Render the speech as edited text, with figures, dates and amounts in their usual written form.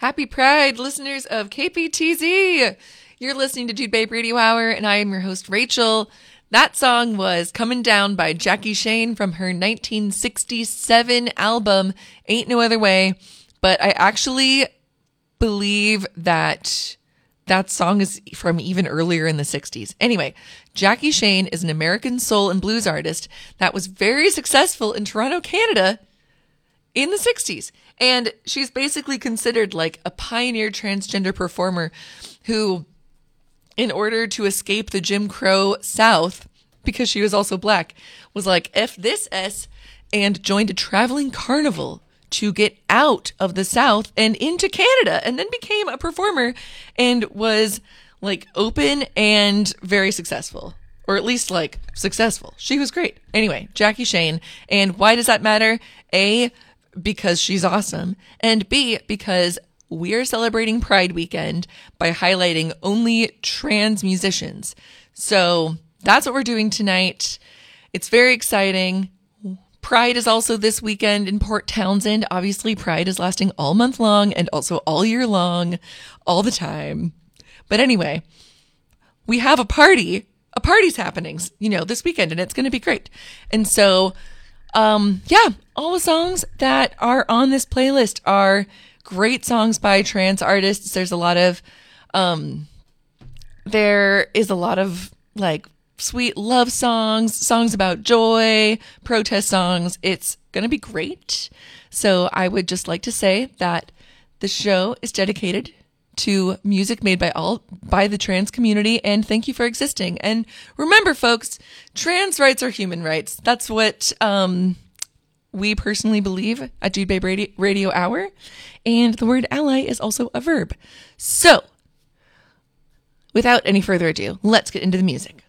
Happy Pride, listeners of KPTZ. You're listening to Dude Babe Radio Hour, and I am your host, Rachel. That song was Coming Down by Jackie Shane from her 1967 album, Ain't No Other Way. But I actually believe that that song is from even earlier in the 60s. Anyway, Jackie Shane is an American soul and blues artist that was very successful in Toronto, Canada in the 60s. And she's basically considered like a pioneer transgender performer who, in order to escape the Jim Crow South, because she was also black, was like, F this S, and joined a traveling carnival to get out of the South and into Canada, and then became a performer and was like open and very successful. Or at least like successful. She was great. Anyway, Jackie Shane. And why does that matter? A, because she's awesome, and B, because we are celebrating Pride Weekend by highlighting only trans musicians. So that's what we're doing tonight. It's very exciting. Pride is also this weekend in Port Townsend. Obviously, Pride is lasting all month long and also all year long, all the time. But anyway, we have a party. A party's happening, this weekend, and it's going to be great. And so, all the songs that are on this playlist are great songs by trans artists. There is a lot of like sweet love songs about joy, protest songs. It's going to be great. So I would just like to say that the show is dedicated to music made by the trans community, and thank you for existing. And remember, folks, trans rights are human rights. That's what we personally believe at Dude Babe Radio Hour, and the word ally is also a verb. So, without any further ado, let's get into the music.